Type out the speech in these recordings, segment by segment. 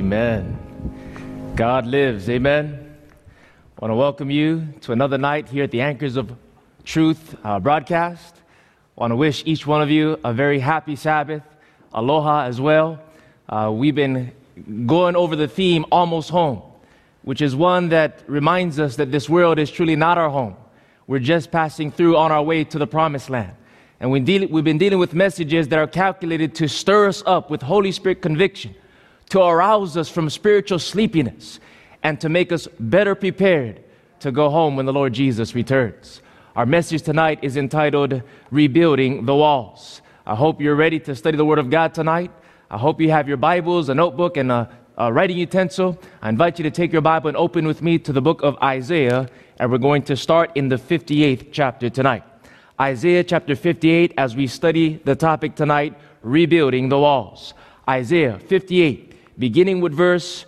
Amen. God lives. Amen. I want to welcome you to another night here at the Anchors of Truth broadcast. I want to wish each one of you a very happy Sabbath. Aloha as well. We've been going over the theme, Almost Home, which is one that reminds us that this world is truly not our home. We're just passing through on our way to the promised land. And we've been dealing with messages that are calculated to stir us up with Holy Spirit conviction, to arouse us from spiritual sleepiness, and to make us better prepared to go home when the Lord Jesus returns. Our message tonight is entitled, Rebuilding the Walls. I hope you're ready to study the Word of God tonight. I hope you have your Bibles, a notebook, and a writing utensil. I invite you to take your Bible and open with me to the book of Isaiah, and we're going to start in the 58th chapter tonight. Isaiah chapter 58, as we study the topic tonight, Rebuilding the Walls. Isaiah 58, beginning with verse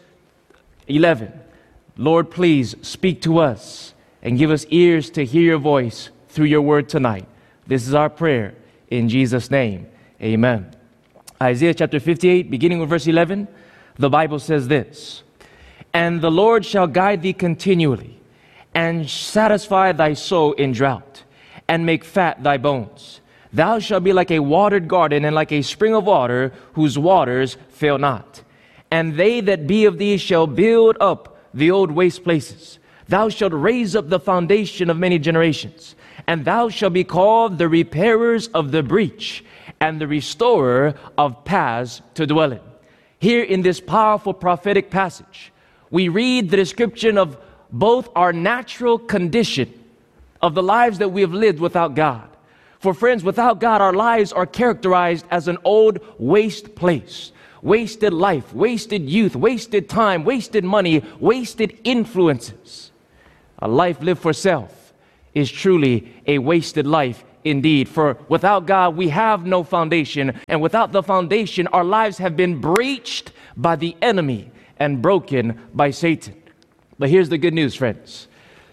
11. Lord, please speak to us and give us ears to hear your voice through your word tonight. This is our prayer in Jesus' name. Amen. Isaiah chapter 58, beginning with verse 11, the Bible says this, "And the Lord shall guide thee continually, and satisfy thy soul in drought, and make fat thy bones. Thou shalt be like a watered garden, and like a spring of water, whose waters fail not. And they that be of thee shall build up the old waste places. Thou shalt raise up the foundation of many generations. And thou shalt be called the repairers of the breach, and the restorer of paths to dwell in." Here in this powerful prophetic passage, we read the description of both our natural condition of the lives that we have lived without God. For friends, without God, our lives are characterized as an old waste place. Wasted life, wasted youth, wasted time, wasted money, wasted influences. A life lived for self is truly a wasted life indeed. For without God, we have no foundation. And without the foundation, our lives have been breached by the enemy and broken by Satan. But here's the good news, friends.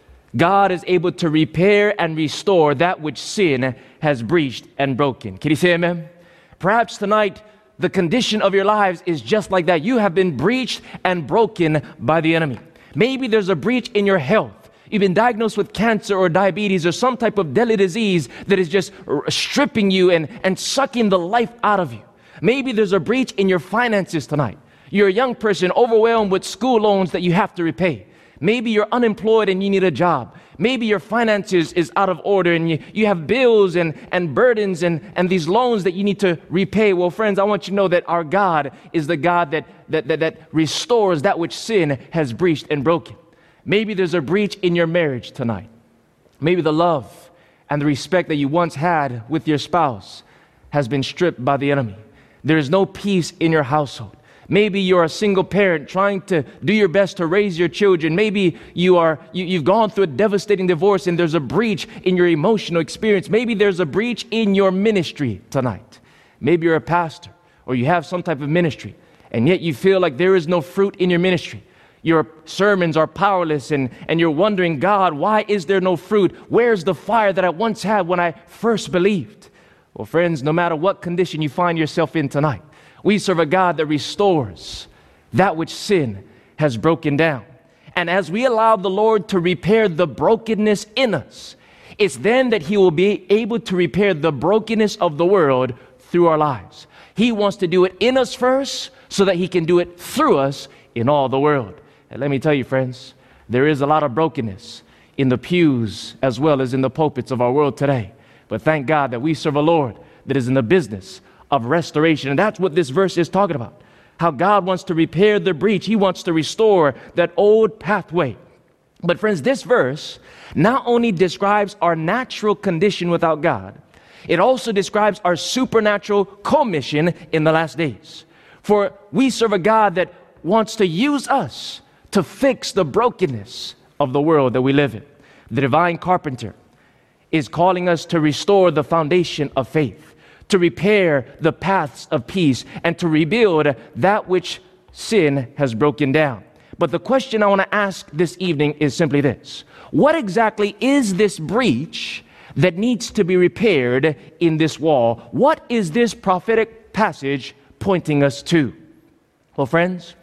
God is able to repair and restore that which sin has breached and broken. Can you say amen? Perhaps tonight, the condition of your lives is just like that. You have been breached and broken by the enemy. Maybe there's a breach in your health. You've been diagnosed with cancer or diabetes or some type of deadly disease that is just stripping you and sucking the life out of you. Maybe there's a breach in your finances tonight. You're a young person overwhelmed with school loans that you have to repay. Maybe you're unemployed and you need a job. Maybe your finances is out of order and you have bills and burdens and these loans that you need to repay. Well, friends, I want you to know that our God is the God that restores that which sin has breached and broken. Maybe there's a breach in your marriage tonight. Maybe the love and the respect that you once had with your spouse has been stripped by the enemy. There is no peace in your household. Maybe you're a single parent trying to do your best to raise your children. Maybe you've gone through a devastating divorce and there's a breach in your emotional experience. Maybe there's a breach in your ministry tonight. Maybe you're a pastor or you have some type of ministry and yet you feel like there is no fruit in your ministry. Your sermons are powerless and you're wondering, God, why is there no fruit? Where's the fire that I once had when I first believed? Well, friends, no matter what condition you find yourself in tonight, we serve a God that restores that which sin has broken down. And as we allow the Lord to repair the brokenness in us, it's then that He will be able to repair the brokenness of the world through our lives. He wants to do it in us first so that He can do it through us in all the world. And let me tell you, friends, there is a lot of brokenness in the pews as well as in the pulpits of our world today. But thank God that we serve a Lord that is in the business of restoration. And that's what this verse is talking about. How God wants to repair the breach. He wants to restore that old pathway. But friends, this verse not only describes our natural condition without God, it also describes our supernatural commission in the last days. For we serve a God that wants to use us to fix the brokenness of the world that we live in. The divine carpenter is calling us to restore the foundation of faith, to repair the paths of peace, and to rebuild that which sin has broken down. But the question I want to ask this evening is simply this. What exactly is this breach that needs to be repaired in this wall? What is this prophetic passage pointing us to? Well, friends,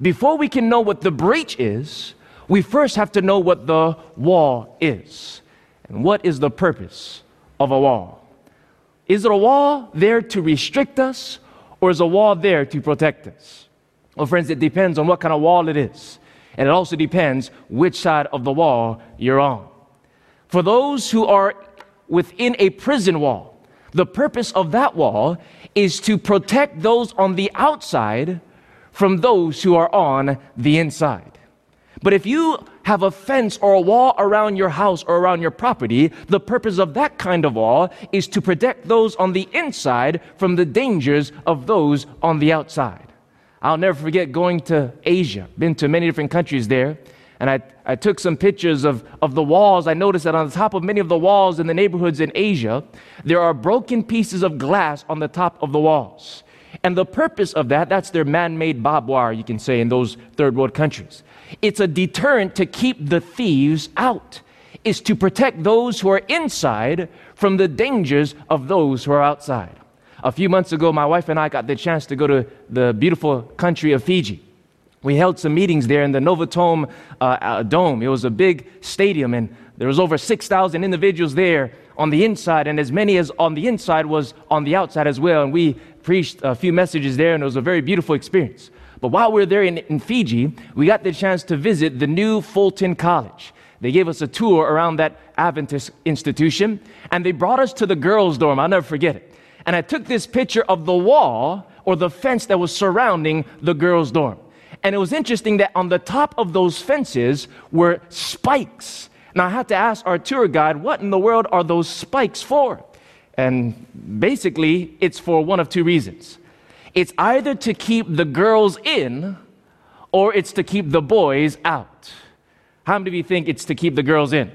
Before we can know what the breach is, we first have to know what the wall is. And what is the purpose of a wall? Is it a wall there to restrict us, or is a wall there to protect us? Well, friends, it depends on what kind of wall it is. And it also depends which side of the wall you're on. For those who are within a prison wall, the purpose of that wall is to protect those on the outside from those who are on the inside. But if you have a fence or a wall around your house or around your property, the purpose of that kind of wall is to protect those on the inside from the dangers of those on the outside. I'll never forget going to Asia, been to many different countries there, and I took some pictures of the walls. I noticed that on the top of many of the walls in the neighborhoods in Asia, there are broken pieces of glass on the top of the walls. And the purpose of that's their man-made barbed wire, you can say, in those third world countries. It's a deterrent to keep the thieves out. It's to protect those who are inside from the dangers of those who are outside. A few months ago, my wife and I got the chance to go to the beautiful country of Fiji. We held some meetings there in the Novatome Dome. It was a big stadium, and there was over 6,000 individuals there on the inside, and as many as on the inside was on the outside as well. And we preached a few messages there, and it was a very beautiful experience. But while we were there in Fiji, we got the chance to visit the new Fulton College. They gave us a tour around that Adventist institution, and they brought us to the girls' dorm. I'll never forget it. And I took this picture of the wall or the fence that was surrounding the girls' dorm. And it was interesting that on the top of those fences were spikes. Now I had to ask our tour guide, what in the world are those spikes for? And basically, it's for one of two reasons. It's either to keep the girls in, or it's to keep the boys out. How many of you think it's to keep the girls in?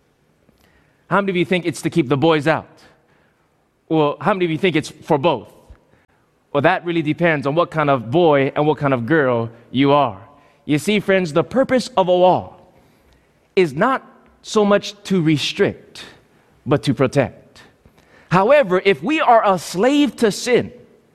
How many of you think it's to keep the boys out? Well, how many of you think it's for both? Well, that really depends on what kind of boy and what kind of girl you are. You see, friends, the purpose of a wall is not so much to restrict, but to protect. However, if we are a slave to sin,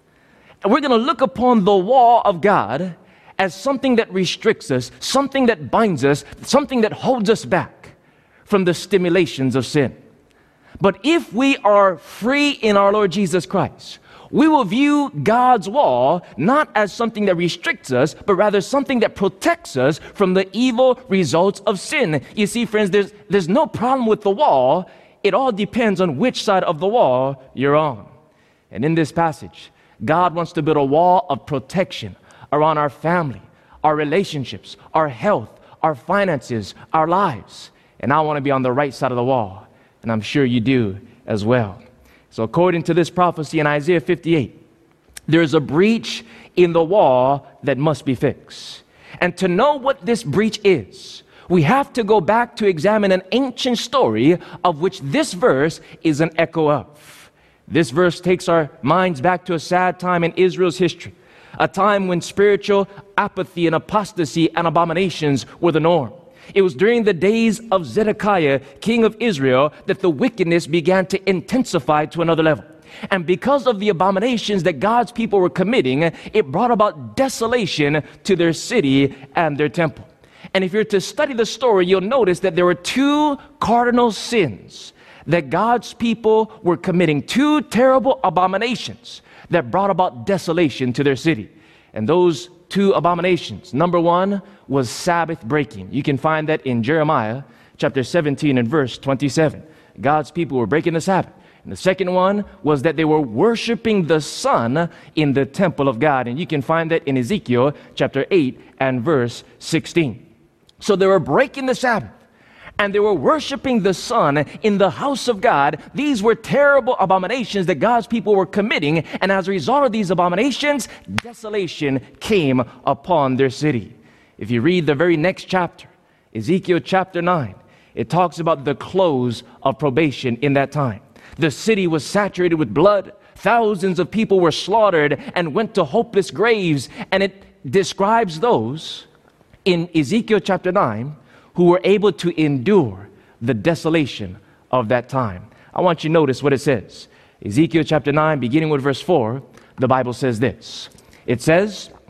and we're going to look upon the wall of God as something that restricts us, something that binds us, something that holds us back from the stimulations of sin. But if we are free in our Lord Jesus Christ, we will view God's wall not as something that restricts us, but rather something that protects us from the evil results of sin. You see, friends, there's no problem with the wall. It all depends on which side of the wall you're on. And in this passage, God wants to build a wall of protection around our family, our relationships, our health, our finances, our lives. And I want to be on the right side of the wall. And I'm sure you do as well. So according to this prophecy in Isaiah 58, there is a breach in the wall that must be fixed. And to know what this breach is, we have to go back to examine an ancient story of which this verse is an echo of. This verse takes our minds back to a sad time in Israel's history, a time when spiritual apathy and apostasy and abominations were the norm. It was during the days of Zedekiah, king of Israel, that the wickedness began to intensify to another level. And because of the abominations that God's people were committing, it brought about desolation to their city and their temple. And if you're to study the story, you'll notice that there were two cardinal sins that God's people were committing, two terrible abominations that brought about desolation to their city. And those two abominations, number one was Sabbath breaking. You can find that in Jeremiah chapter 17 and verse 27. God's people were breaking the Sabbath. And the second one was that they were worshiping the sun in the temple of God. And you can find that in Ezekiel chapter 8 and verse 16. So they were breaking the Sabbath, and they were worshiping the sun in the house of God. These were terrible abominations that God's people were committing, and as a result of these abominations, desolation came upon their city. If you read the very next chapter, Ezekiel chapter 9, it talks about the close of probation in that time. The city was saturated with blood. Thousands of people were slaughtered and went to hopeless graves, and it describes those in Ezekiel chapter 9 who were able to endure the desolation of that time. I want you to notice what it says. Ezekiel chapter 9, beginning with verse 4, the Bible says this. It says,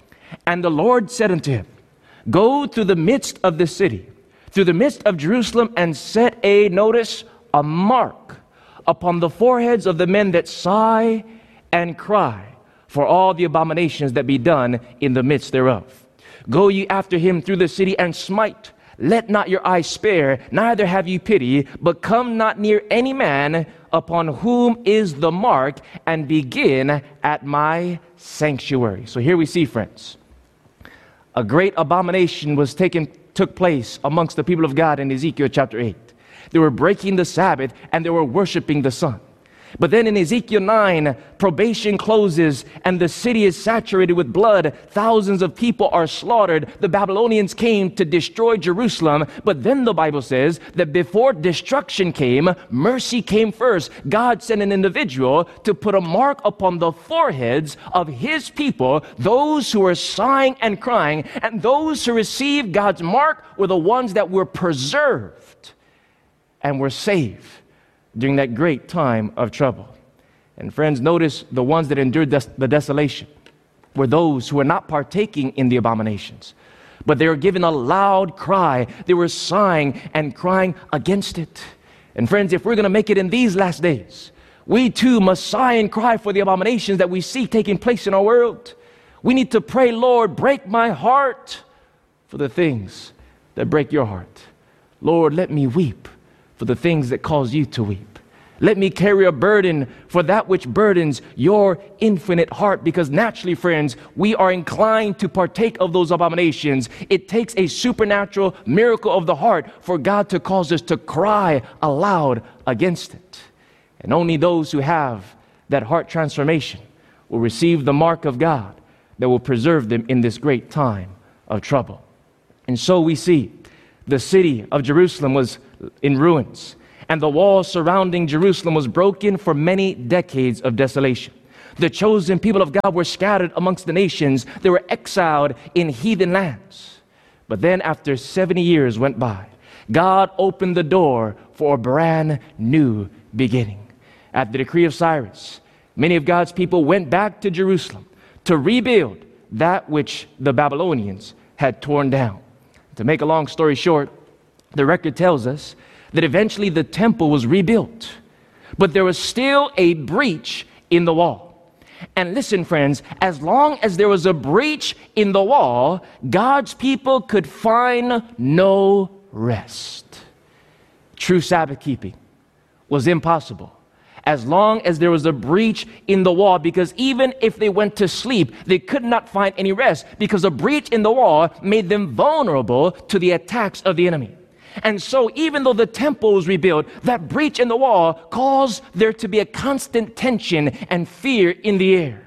And the Lord said unto him, Go through the midst of the city, through the midst of Jerusalem, and set notice, a mark upon the foreheads of the men that sigh and cry for all the abominations that be done in the midst thereof. Go ye after him through the city, and smite. Let not your eye spare, neither have ye pity, but come not near any man upon whom is the mark, and begin at my sanctuary. So here we see, friends, a great abomination took place amongst the people of God in Ezekiel chapter 8. They were breaking the Sabbath, and they were worshiping the sun. But then in Ezekiel 9, probation closes and the city is saturated with blood. Thousands of people are slaughtered. The Babylonians came to destroy Jerusalem. But then the Bible says that before destruction came, mercy came first. God sent an individual to put a mark upon the foreheads of his people, those who were sighing and crying. And those who received God's mark were the ones that were preserved and were saved during that great time of trouble. And friends, notice the ones that endured the desolation were those who were not partaking in the abominations, but they were given a loud cry. They were sighing and crying against it. And friends, if we're going to make it in these last days, we too must sigh and cry for the abominations that we see taking place in our world. We need to pray, Lord, break my heart for the things that break your heart. Lord, let me weep for the things that cause you to weep. Let me carry a burden for that which burdens your infinite heart, because naturally, friends, we are inclined to partake of those abominations. It takes a supernatural miracle of the heart for God to cause us to cry aloud against it. And only those who have that heart transformation will receive the mark of God that will preserve them in this great time of trouble. And so we see the city of Jerusalem was in ruins, and the wall surrounding Jerusalem was broken for many decades of desolation. The chosen people of God were scattered amongst the nations. They were exiled in heathen lands. But then after 70 years went by, God opened the door for a brand new beginning. At the decree of Cyrus, many of God's people went back to Jerusalem to rebuild that which the Babylonians had torn down. To make a long story short, the record tells us that eventually the temple was rebuilt, but there was still a breach in the wall. And listen, friends, as long as there was a breach in the wall, God's people could find no rest. True Sabbath keeping was impossible as long as there was a breach in the wall, because even if they went to sleep, they could not find any rest, because a breach in the wall made them vulnerable to the attacks of the enemy. And so even though the temple was rebuilt, that breach in the wall caused there to be a constant tension and fear in the air.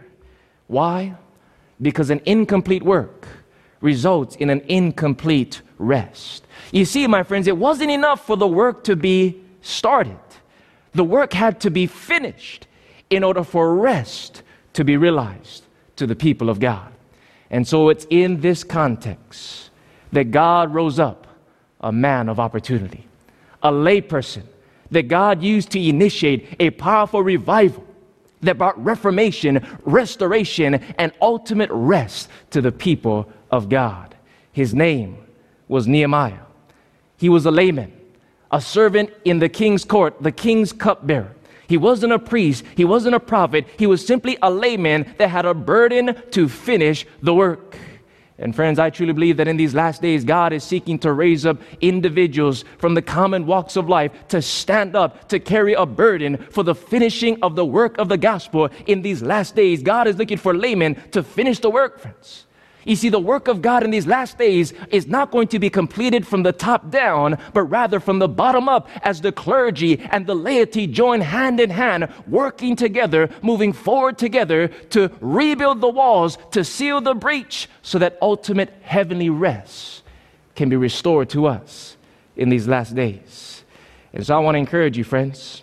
Why? Because an incomplete work results in an incomplete rest. You see, my friends, it wasn't enough for the work to be started. The work had to be finished in order for rest to be realized to the people of God. And so it's in this context that God rose up a man of opportunity, a layperson that God used to initiate a powerful revival that brought reformation, restoration, and ultimate rest to the people of God. His name was Nehemiah. He was a layman, a servant in the king's court, the king's cupbearer. He wasn't a priest. He wasn't a prophet. He was simply a layman that had a burden to finish the work. And friends, I truly believe that in these last days, God is seeking to raise up individuals from the common walks of life to stand up, to carry a burden for the finishing of the work of the gospel. In these last days, God is looking for laymen to finish the work, friends. You see, the work of God in these last days is not going to be completed from the top down, but rather from the bottom up, as the clergy and the laity join hand in hand, working together, moving forward together to rebuild the walls, to seal the breach, so that ultimate heavenly rest can be restored to us in these last days. And so I want to encourage you, friends,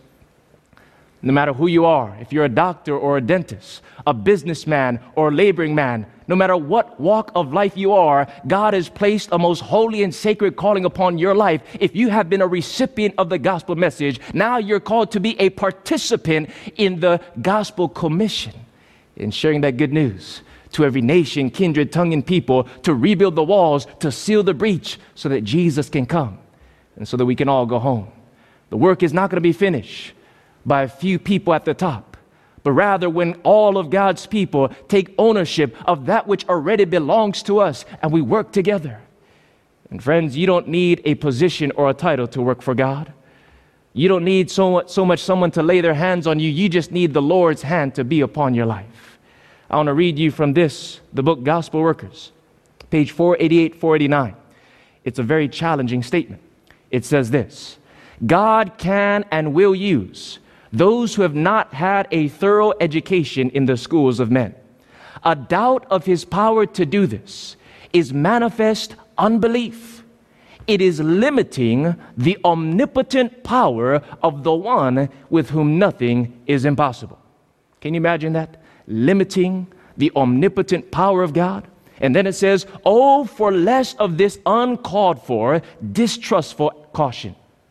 no matter who you are, if you're a doctor or a dentist, a businessman or a laboring man, no matter what walk of life you are, God has placed a most holy and sacred calling upon your life. If you have been a recipient of the gospel message, now you're called to be a participant in the gospel commission, in sharing that good news to every nation, kindred, tongue, and people, to rebuild the walls, to seal the breach so that Jesus can come and so that we can all go home. The work is not going to be finished by a few people at the top, but rather when all of God's people take ownership of that which already belongs to us and we work together. And friends, you don't need a position or a title to work for God. You don't need so much someone to lay their hands on you. You just need the Lord's hand to be upon your life. I want to read you from the book Gospel Workers, page 488, 489. It's a very challenging statement. It says this: God can and will use those who have not had a thorough education in the schools of men. A doubt of his power to do this is manifest unbelief. It is limiting the omnipotent power of the one with whom nothing is impossible. Can you imagine that? Limiting the omnipotent power of God. And then it says, oh, for less of this uncalled for, distrustful caution.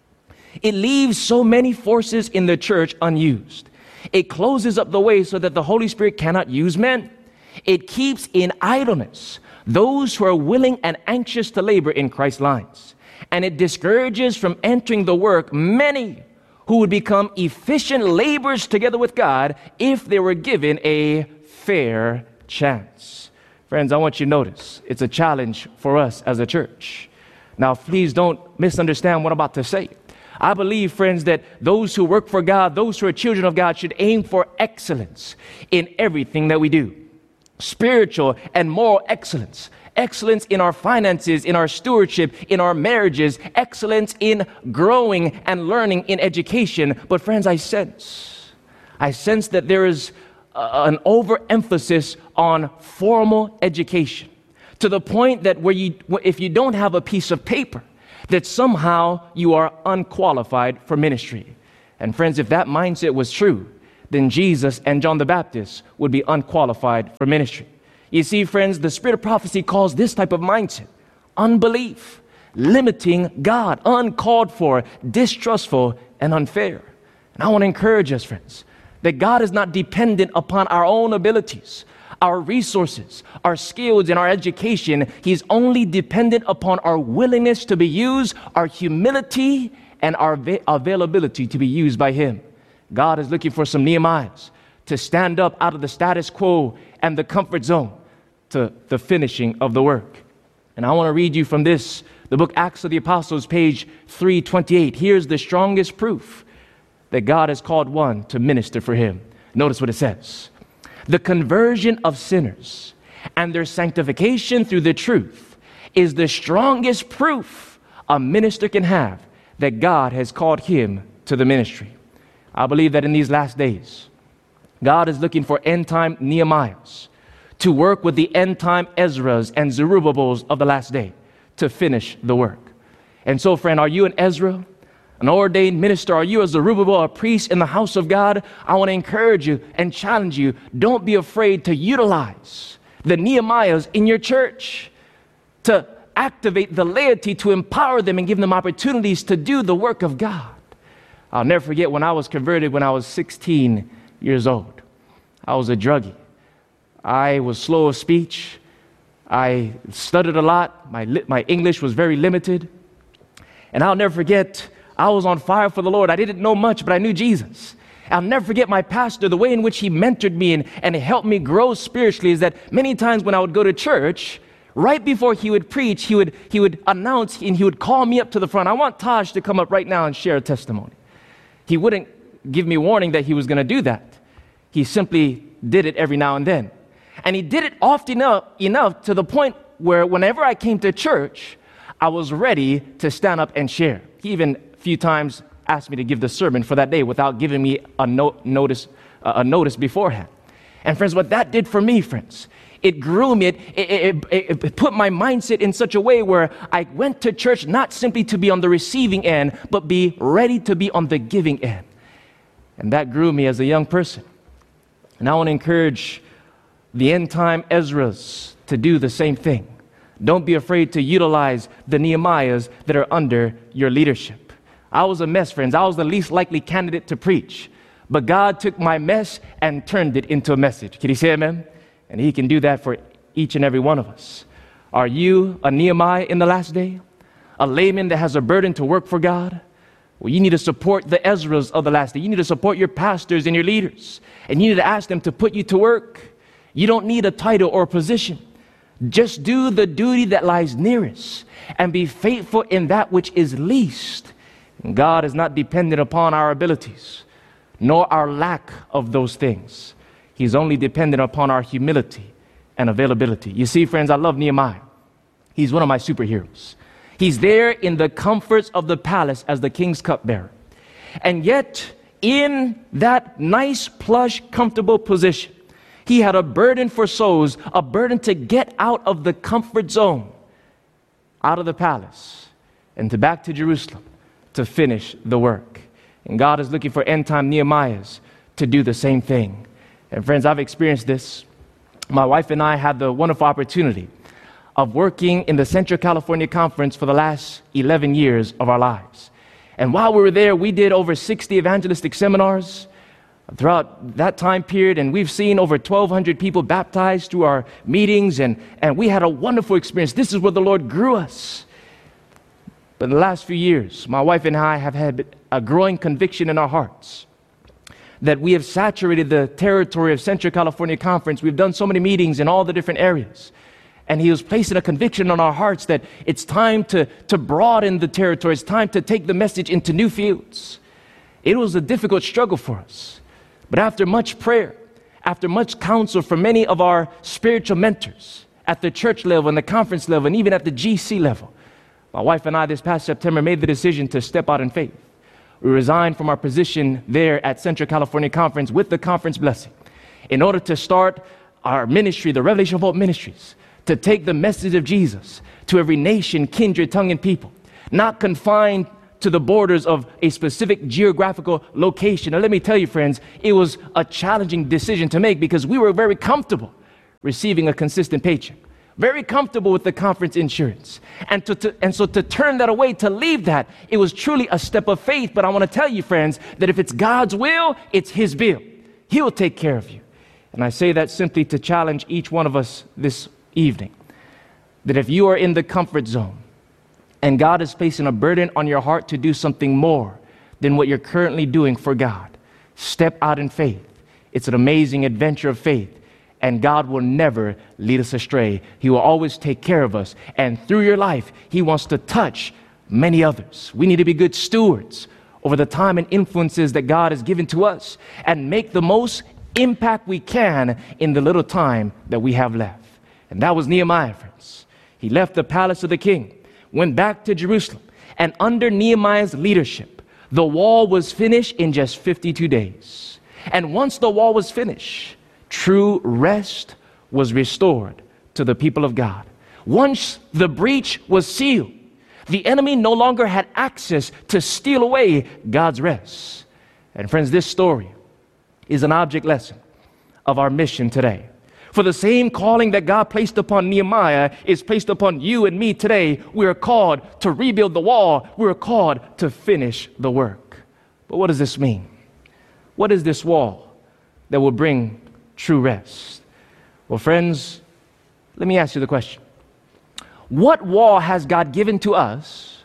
It leaves so many forces in the church unused. It closes up the way so that the Holy Spirit cannot use men. It keeps in idleness those who are willing and anxious to labor in Christ's lines. And it discourages from entering the work many who would become efficient laborers together with God if they were given a fair chance. Friends, I want you to notice it's a challenge for us as a church. Now, please don't misunderstand what I'm about to say. I believe, friends, that those who work for God, those who are children of God, should aim for excellence in everything that we do. Spiritual and moral excellence. Excellence in our finances, in our stewardship, in our marriages. Excellence in growing and learning in education. But friends, I sense that there is an overemphasis on formal education, to the point that if you don't have a piece of paper, that somehow you are unqualified for ministry. And friends, if that mindset was true, then Jesus and John the Baptist would be unqualified for ministry. You see, friends, the spirit of prophecy calls this type of mindset unbelief, limiting God, uncalled for, distrustful, and unfair. And I want to encourage us, friends, that God is not dependent upon our own abilities, our resources, our skills, and our education. He's only dependent upon our willingness to be used, our humility, and our availability to be used by Him. God is looking for some Nehemiahs to stand up out of the status quo and the comfort zone to the finishing of the work. And I want to read you from the book Acts of the Apostles, page 328. Here's the strongest proof that God has called one to minister for Him. Notice what it says. The conversion of sinners and their sanctification through the truth is the strongest proof a minister can have that God has called him to the ministry. I believe that in these last days, God is looking for end-time Nehemiahs to work with the end-time Ezras and Zerubbabels of the last day to finish the work. And so, friend, are you an Ezra, an ordained minister? Are you a Zerubbabel, a priest in the house of God? I want to encourage you and challenge you. Don't be afraid to utilize the Nehemiahs in your church to activate the laity, to empower them and give them opportunities to do the work of God. I'll never forget when I was converted when I was 16 years old. I was a druggie. I was slow of speech. I stuttered a lot. My English was very limited. And I'll never forget, I was on fire for the Lord. I didn't know much, but I knew Jesus. I'll never forget my pastor, the way in which he mentored me and helped me grow spiritually is that many times when I would go to church, right before he would preach, he would announce and he would call me up to the front. I want Taj to come up right now and share a testimony. He wouldn't give me warning that he was going to do that. He simply did it every now and then. And he did it often enough to the point where whenever I came to church, I was ready to stand up and share. He even a few times asked me to give the sermon for that day without giving me a notice beforehand. And friends, what that did for me, friends, it grew me, it put my mindset in such a way where I went to church not simply to be on the receiving end, but be ready to be on the giving end. And that grew me as a young person. And I want to encourage the end-time Ezras to do the same thing. Don't be afraid to utilize the Nehemiahs that are under your leadership. I was a mess, friends. I was the least likely candidate to preach. But God took my mess and turned it into a message. Can you say amen? and He can do that for each and every one of us. Are you a Nehemiah in the last day? A layman that has a burden to work for God? Well, you need to support the Ezras of the last day. You need to support your pastors and your leaders. And you need to ask them to put you to work. You don't need a title or a position. Just do the duty that lies nearest and be faithful in that which is least. And God is not dependent upon our abilities, nor our lack of those things. He's only dependent upon our humility and availability. You see, friends, I love Nehemiah. He's one of my superheroes. He's there in the comforts of the palace as the king's cupbearer. And yet, in that nice, plush, comfortable position, he had a burden for souls, a burden to get out of the comfort zone, out of the palace, and back to Jerusalem to finish the work. And God is looking for end-time Nehemiahs to do the same thing. And friends, I've experienced this. My wife and I had the wonderful opportunity of working in the Central California Conference for the last 11 years of our lives. And while we were there, we did over 60 evangelistic seminars throughout that time period, and we've seen over 1,200 people baptized through our meetings, and we had a wonderful experience. This is where the Lord grew us. But in the last few years, my wife and I have had a growing conviction in our hearts that we have saturated the territory of Central California Conference. We've done so many meetings in all the different areas. And He was placing a conviction on our hearts that it's time to broaden the territory. It's time to take the message into new fields. It was a difficult struggle for us. But after much prayer, after much counsel from many of our spiritual mentors at the church level and the conference level and even at the GC level, my wife and I this past September made the decision to step out in faith. We resigned from our position there at Central California Conference with the conference blessing in order to start our ministry, the Revelation of Hope Ministries, to take the message of Jesus to every nation, kindred, tongue, and people, not confined to the borders of a specific geographical location. And let me tell you, friends, it was a challenging decision to make because we were very comfortable receiving a consistent paycheck, very comfortable with the conference insurance. And so to turn that away, to leave that, it was truly a step of faith. But I want to tell you, friends, that if it's God's will, it's His bill. He'll take care of you. And I say that simply to challenge each one of us this evening, that if you are in the comfort zone and God is placing a burden on your heart to do something more than what you're currently doing for God, step out in faith. It's an amazing adventure of faith, and God will never lead us astray. He will always take care of us, and through your life, He wants to touch many others. We need to be good stewards over the time and influences that God has given to us and make the most impact we can in the little time that we have left. And that was Nehemiah, friends. He left the palace of the king, went back to Jerusalem, and under Nehemiah's leadership, the wall was finished in just 52 days. And once the wall was finished, true rest was restored to the people of God. Once the breach was sealed, the enemy no longer had access to steal away God's rest. And friends, this story is an object lesson of our mission today. For the same calling that God placed upon Nehemiah is placed upon you and me today. We are called to rebuild the wall. We are called to finish the work. But what does this mean? What is this wall that will bring true rest? Well, friends, let me ask you the question. What wall has God given to us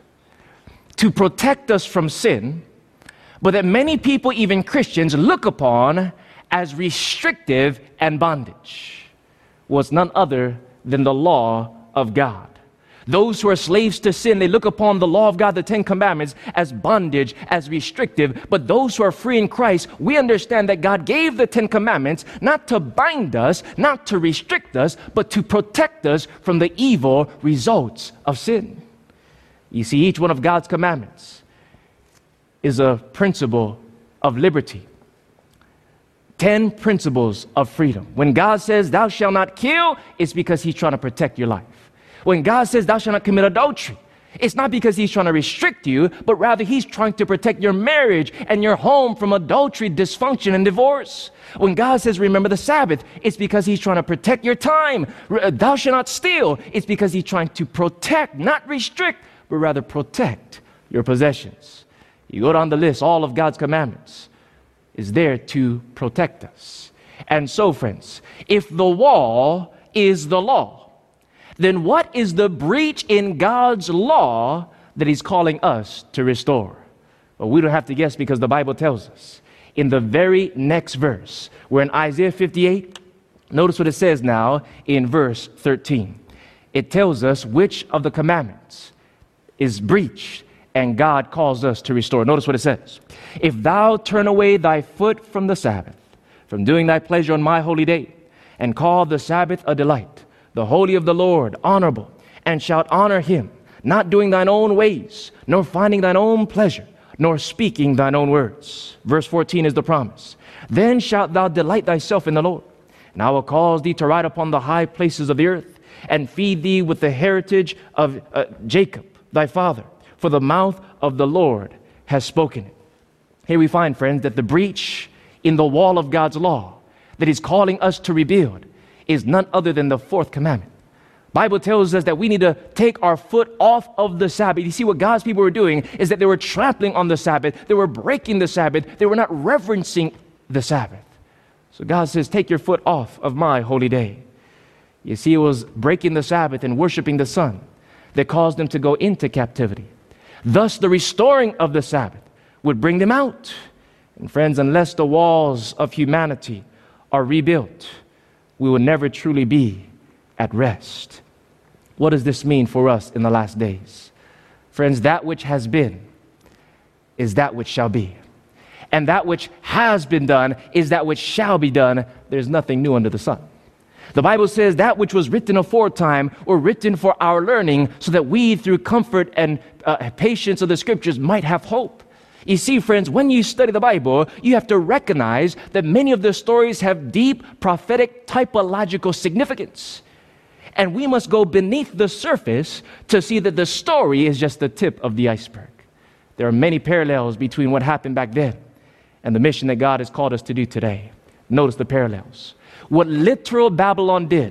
to protect us from sin, but that many people, even Christians, look upon as restrictive and bondage? Was none other than the law of God. Those who are slaves to sin, they look upon the law of God, the 10 Commandments, as bondage, as restrictive. But those who are free in Christ, we understand that God gave the 10 Commandments not to bind us, not to restrict us, but to protect us from the evil results of sin. You see, each one of God's commandments is a principle of liberty. 10 principles of freedom. When God says, thou shalt not kill, it's because He's trying to protect your life. When God says, thou shalt not commit adultery, it's not because He's trying to restrict you, but rather He's trying to protect your marriage and your home from adultery, dysfunction, and divorce. When God says, remember the Sabbath, it's because He's trying to protect your time. Thou shalt not steal, it's because He's trying to protect, not restrict, but rather protect your possessions. You go down the list, all of God's commandments is there to protect us. And so, friends, if the wall is the law, then what is the breach in God's law that He's calling us to restore? Well, we don't have to guess because the Bible tells us. In the very next verse, we're in Isaiah 58. Notice what it says now in verse 13. It tells us which of the commandments is breached and God calls us to restore. Notice what it says. If thou turn away thy foot from the Sabbath, from doing thy pleasure on my holy day, and call the Sabbath a delight, the holy of the Lord honorable, and shalt honor him, not doing thine own ways, nor finding thine own pleasure, nor speaking thine own words. Verse 14 is the promise. Then shalt thou delight thyself in the Lord, and I will cause thee to ride upon the high places of the earth, and feed thee with the heritage of Jacob, thy father, for the mouth of the Lord has spoken it. Here we find, friends, that the breach in the wall of God's law that He's calling us to rebuild is none other than the fourth commandment. Bible tells us that we need to take our foot off of the Sabbath. You see, what God's people were doing is that they were trampling on the Sabbath. They were breaking the Sabbath. They were not reverencing the Sabbath. So God says, take your foot off of my holy day. You see, it was breaking the Sabbath and worshiping the sun that caused them to go into captivity. Thus, the restoring of the Sabbath would bring them out. And friends, unless the walls of humanity are rebuilt, we will never truly be at rest. What does this mean for us in the last days? Friends, that which has been is that which shall be. And that which has been done is that which shall be done. There's nothing new under the sun. The Bible says that which was written aforetime were written for our learning, so that we, through comfort and patience of the Scriptures, might have hope. You see, friends, when you study the Bible, you have to recognize that many of the stories have deep prophetic typological significance. And we must go beneath the surface to see that the story is just the tip of the iceberg. There are many parallels between what happened back then and the mission that God has called us to do today. Notice the parallels. What literal Babylon did